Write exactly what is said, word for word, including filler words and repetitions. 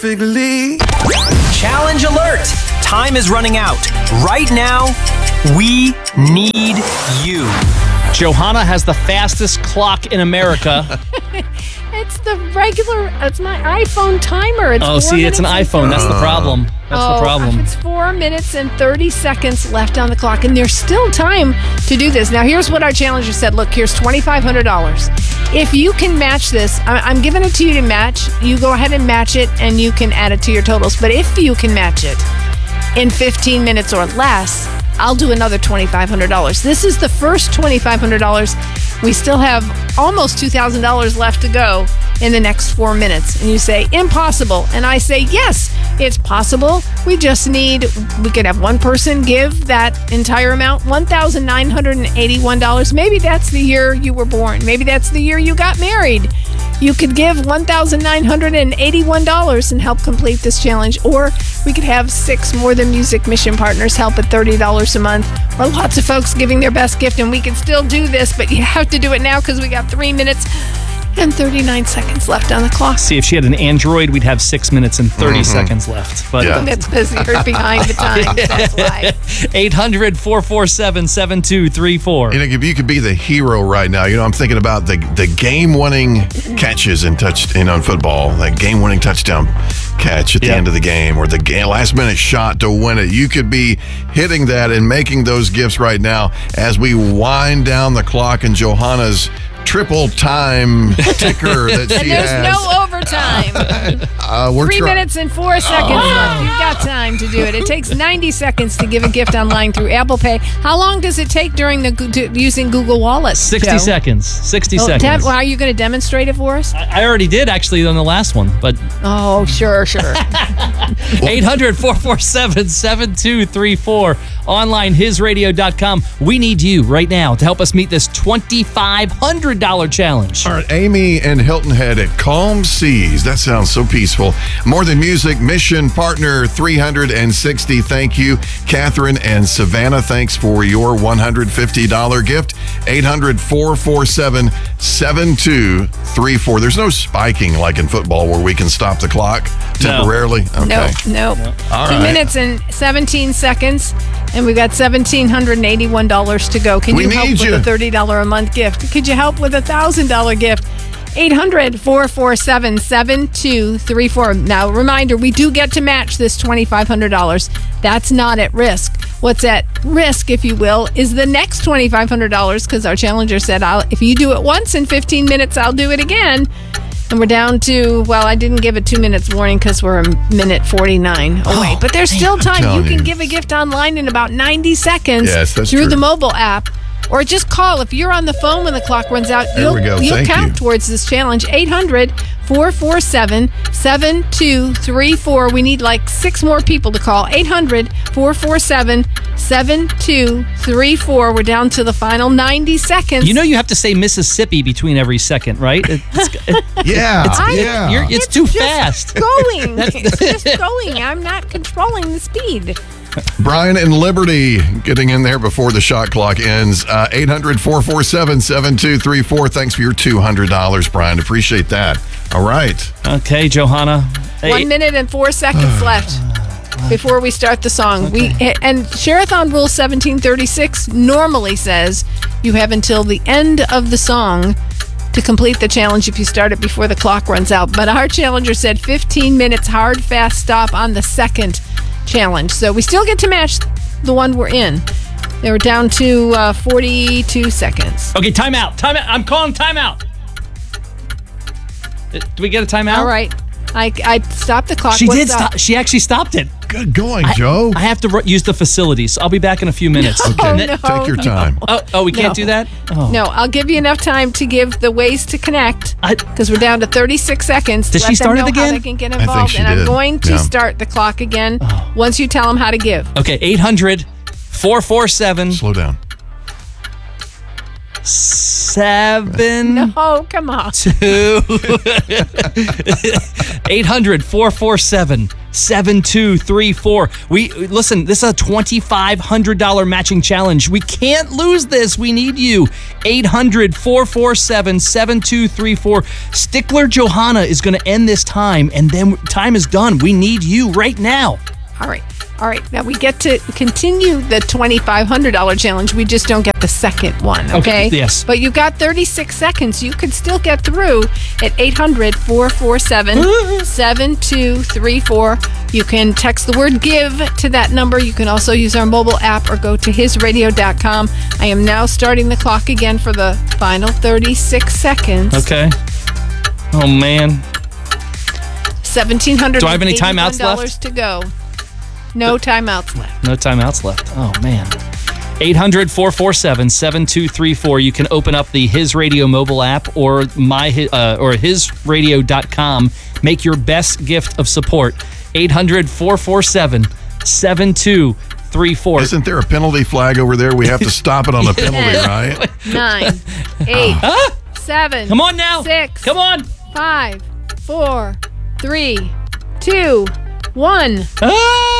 Perfectly. Challenge alert! Time is running out. Right now, we need you. Johanna has the fastest clock in America. It's the regular, it's my iPhone timer. It's oh, see, it's an iPhone. That's the problem. That's oh, the problem. It's four minutes and thirty seconds left on the clock, and there's still time to do this. Now, here's what our challenger said. Look, here's twenty-five hundred dollars. If you can match this, I'm giving it to you to match. You go ahead and match it, and you can add it to your totals. But if you can match it in fifteen minutes or less, I'll do another twenty-five hundred dollars. This is the first twenty-five hundred dollars. We still have almost two thousand dollars left to go in the next four minutes. And you say, impossible. And I say, yes, it's possible. We just need, we could have one person give that entire amount, one thousand nine hundred eighty-one dollars. Maybe that's the year you were born. Maybe that's the year you got married. You could give one thousand nine hundred eighty-one dollars and help complete this challenge. Or we could have six More Than Music mission partners help at thirty dollars a month. Or lots of folks giving their best gift, and we can still do this, but you have to do it now because we got three minutes and thirty-nine seconds left on the clock. See, if she had an Android, we'd have six minutes and thirty mm-hmm. seconds left. But yeah. That's because you're behind the times. That's why. eight hundred, four four seven, seven two three four. You know, if you could be the hero right now, you know, I'm thinking about the the game-winning catches in touch, you know, in football, that game-winning touchdown catch at the yep. end of the game, or the game, last-minute shot to win it. You could be hitting that and making those gifts right now as we wind down the clock in Johanna's triple time ticker that she and there's has. no overtime. uh, we're Three try- minutes and four seconds oh. left. You've got time to do it. It takes ninety seconds to give a gift online through Apple Pay. How long does it take during the to, using Google Wallet? sixty Joe? seconds. sixty oh, seconds. Deb, well, are you going to demonstrate it for us? I, I already did, actually, on the last one. But oh, sure, sure. eight hundred, four four seven, seven two three four. Online, his radio dot com. We need you right now to help us meet this twenty-five hundred dollars challenge. All right, Amy and Hilton Head at Calm Seas. That sounds so peaceful. More Than Music mission partner three hundred sixty. Thank you. Catherine and Savannah, thanks for your one hundred fifty dollars gift. eight hundred, four four seven, seven two three four. There's no spiking like in football where we can stop the clock temporarily. No. Okay. Nope. Nope. nope. All Two right. minutes and seventeen seconds. And we've got one thousand seven hundred eighty-one dollars to go. Can we you help you. with a thirty dollars a month gift? Could you help with a one thousand dollars gift? eight hundred, four four seven, seven two three four. Now, reminder, we do get to match this twenty-five hundred dollars. That's not at risk. What's at risk, if you will, is the next twenty-five hundred dollars, because our challenger said, I'll, if you do it once in fifteen minutes, I'll do it again. And we're down to, well, I didn't give a two minutes warning because we're a minute forty-nine away. Oh, but there's still time. You can you. give a gift online in about ninety seconds yes, that's through true. the mobile app. Or just call. If you're on the phone when the clock runs out, there you'll, we go. you'll Thank count you. towards this challenge. eight hundred, four four seven, seven two three four. We need like six more people to call. eight hundred, four four seven, seven two three four. We're down to the final ninety seconds. You know you have to say Mississippi between every second, right? It's, it, yeah. It's, I, yeah. You're, it's, it's too just fast. going. It's just going. I'm not controlling the speed. Brian and Liberty getting in there before the shot clock ends. Uh, eight hundred, four four seven, seven two three four. Thanks for your two hundred dollars, Brian. Appreciate that. All right. Okay, Johanna. Hey. One minute and four seconds left before we start the song. Okay. We and Sherathon Rule seventeen thirty-six normally says you have until the end of the song to complete the challenge if you start it before the clock runs out. But our challenger said fifteen minutes hard, fast stop on the second challenge. So we still get to match the one we're in. They were down to uh, forty-two seconds. Okay, timeout. Timeout. I'm calling timeout. Uh, Do we get a timeout? All right. I, I stopped the clock. She What's did up? stop. She actually stopped it. Good going, I, Joe. I have to r- use the facilities. I'll be back in a few minutes. No, okay, no, take your time. Oh, oh, we can't No. do that? Oh. No, I'll give you enough time to give the ways to connect because we're down to thirty-six seconds. Did Let she them start it know again? How they can get I think involved, she and I'm did. going to Yeah. start the clock again Oh. once you tell them how to give. Okay, eight hundred, four four seven, Slow down. seven, No, come on. two, eight hundred, four four seven, seven two three four. We listen, this is a twenty-five hundred dollars matching challenge. We can't lose this. We need you. eight hundred, four four seven, seven two three four. Stickler Johanna is going to end this time, and then time is done. We need you right now. All right. All right. Now we get to continue the twenty-five hundred dollars challenge. We just don't get the second one, okay? Okay, yes. But you've got thirty-six seconds. You could still get through at eight hundred, four four seven, seven two three four. You can text the word GIVE to that number. You can also use our mobile app or go to his radio dot com. I am now starting the clock again for the final thirty-six seconds. Okay. Oh, man. one thousand seven hundred Do I have any timeouts left? To go. No timeouts left. No timeouts left. Oh, man. eight hundred, four four seven, seven two three four. You can open up the His Radio mobile app or my uh, or his radio dot com. Make your best gift of support. eight hundred, four four seven, seven two three four. Isn't there a penalty flag over there? We have to stop it on the penalty, right? Nine, eight, seven. Come on now. Six. Come on. Five, four, three, two, one. Ah!